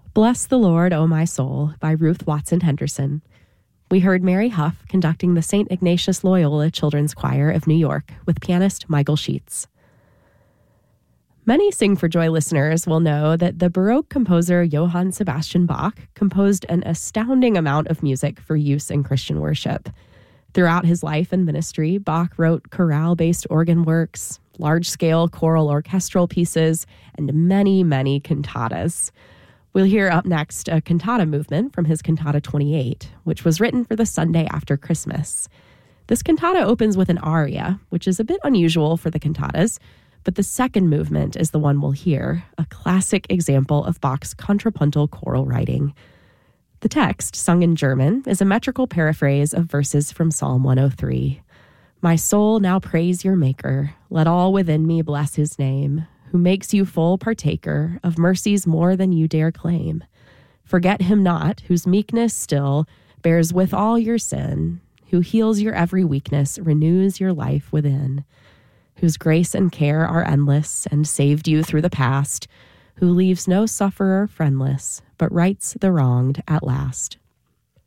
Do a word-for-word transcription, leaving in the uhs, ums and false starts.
Bless the Lord, O my soul, by Ruth Watson Henderson. We heard Mary Huff conducting the Saint Ignatius Loyola Children's Choir of New York with pianist Michael Sheets. Many Sing for Joy listeners will know that the Baroque composer Johann Sebastian Bach composed an astounding amount of music for use in Christian worship. Throughout his life and ministry, Bach wrote chorale-based organ works, large-scale choral orchestral pieces, and many, many cantatas. We'll hear up next a cantata movement from his Cantata twenty-eight, which was written for the Sunday after Christmas. This cantata opens with an aria, which is a bit unusual for the cantatas, but the second movement is the one we'll hear, a classic example of Bach's contrapuntal choral writing. The text, sung in German, is a metrical paraphrase of verses from Psalm one oh three. My soul now praise your Maker, let all within me bless his name, who makes you full partaker of mercies more than you dare claim. Forget him not, whose meekness still bears with all your sin, who heals your every weakness, renews your life within, whose grace and care are endless and saved you through the past, who leaves no sufferer friendless, but rights the wronged at last.